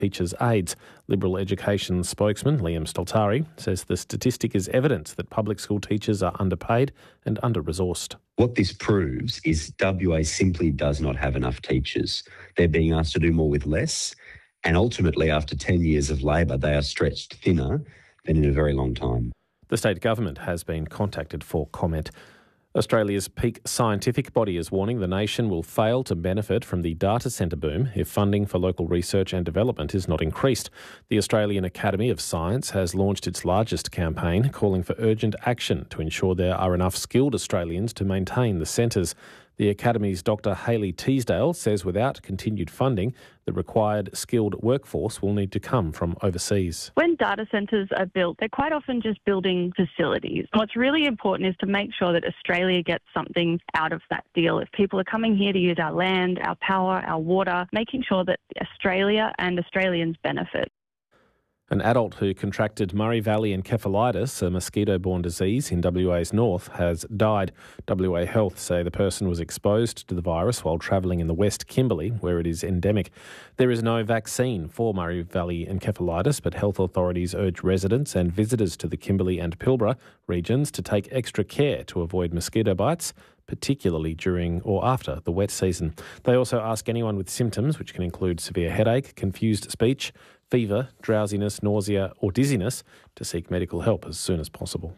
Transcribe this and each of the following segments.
teachers' aides. Liberal Education spokesman Liam Stoltari says the statistic is evidence that public school teachers are underpaid and under-resourced. What this proves is WA simply does not have enough teachers. They're being asked to do more with less, and ultimately, after 10 years of Labor, they are stretched thinner than in a very long time. The state government has been contacted for comment. Australia's peak scientific body is warning the nation will fail to benefit from the data centre boom if funding for local research and development is not increased. The Australian Academy of Science has launched its largest campaign, calling for urgent action to ensure there are enough skilled Australians to maintain the centres. The Academy's Dr Hayley Teasdale says without continued funding, the required skilled workforce will need to come from overseas. When data centres are built, they're quite often just building facilities. What's really important is to make sure that Australia gets something out of that deal. If people are coming here to use our land, our power, our water, making sure that Australia and Australians benefit. An adult who contracted Murray Valley encephalitis, a mosquito-borne disease in WA's north, has died. WA Health say the person was exposed to the virus while travelling in the West Kimberley, where it is endemic. There is no vaccine for Murray Valley encephalitis, but health authorities urge residents and visitors to the Kimberley and Pilbara regions to take extra care to avoid mosquito bites, particularly during or after the wet season. They also ask anyone with symptoms, which can include severe headache, confused speech, fever, drowsiness, nausea or dizziness, to seek medical help as soon as possible.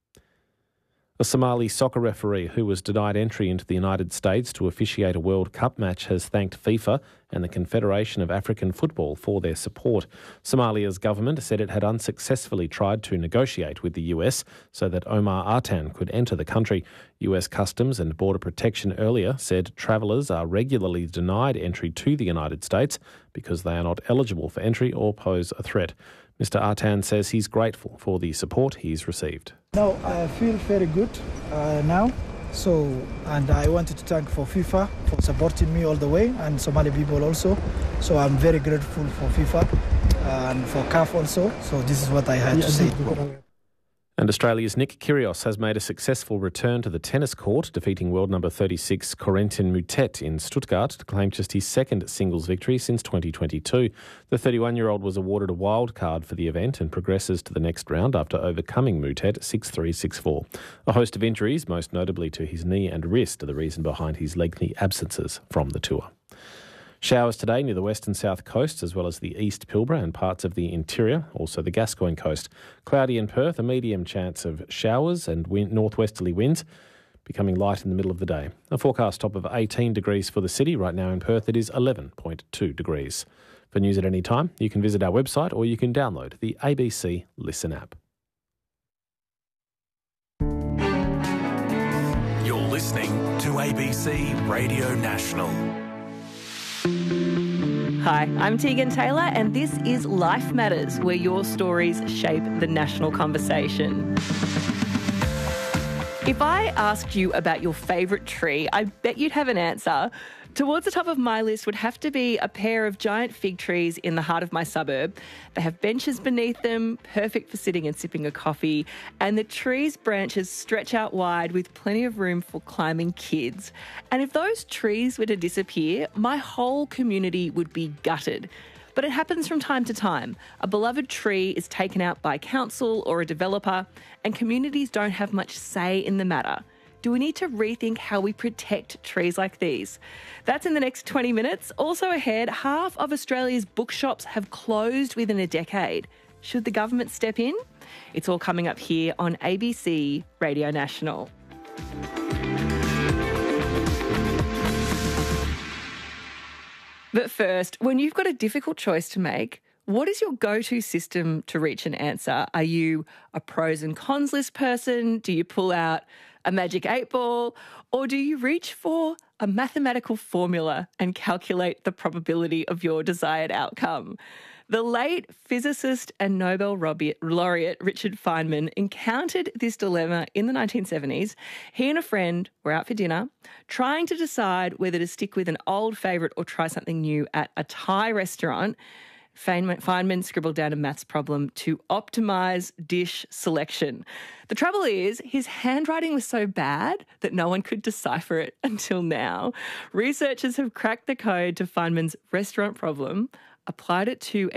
A Somali soccer referee who was denied entry into the United States to officiate a World Cup match has thanked FIFA and the Confederation of African Football for their support. Somalia's government said it had unsuccessfully tried to negotiate with the US so that Omar Artan could enter the country. US Customs and Border Protection earlier said travellers are regularly denied entry to the United States because they are not eligible for entry or pose a threat. Mr Artan says he's grateful for the support he's received. No, I feel very good now. And I wanted to thank for FIFA for supporting me all the way, and Somali people also. So I'm very grateful for FIFA and for CAF also. So this is what I had to say. And Australia's Nick Kyrgios has made a successful return to the tennis court, defeating world number 36 Corentin Moutet in Stuttgart to claim just his second singles victory since 2022. The 31-year-old was awarded a wild card for the event and progresses to the next round after overcoming Moutet 6-3, 6-4. A host of injuries, most notably to his knee and wrist, are the reason behind his lengthy absences from the tour. Showers today near the west and south coasts, as well as the East Pilbara and parts of the interior, also the Gascoyne coast. Cloudy in Perth, a medium chance of showers and northwesterly winds, becoming light in the middle of the day. A forecast top of 18 degrees for the city. Right now in Perth, it is 11.2 degrees. For news at any time, you can visit our website or you can download the ABC Listen app. You're listening to ABC Radio National. Hi, I'm Tegan Taylor and this is Life Matters, where your stories shape the national conversation. If I asked you about your favourite tree, I bet you'd have an answer. Towards the top of my list would have to be a pair of giant fig trees in the heart of my suburb. They have benches beneath them, perfect for sitting and sipping a coffee, and the tree's branches stretch out wide with plenty of room for climbing kids. And if those trees were to disappear, my whole community would be gutted. But it happens from time to time. A beloved tree is taken out by council or a developer, and communities don't have much say in the matter. Do we need to rethink how we protect trees like these? That's in the next 20 minutes. Also ahead, half of Australia's bookshops have closed within a decade. Should the government step in? It's all coming up here on ABC Radio National. But first, when you've got a difficult choice to make, what is your go-to system to reach an answer? Are you a pros and cons list person? Do you pull out a magic 8-ball? Or do you reach for a mathematical formula and calculate the probability of your desired outcome? The late physicist and Nobel laureate Richard Feynman encountered this dilemma in the 1970s. He and a friend were out for dinner, trying to decide whether to stick with an old favourite or try something new at a Thai restaurant. Feynman scribbled down a maths problem to optimise dish selection. The trouble is, his handwriting was so bad that no one could decipher it until now. Researchers have cracked the code to Feynman's restaurant problem, applied it to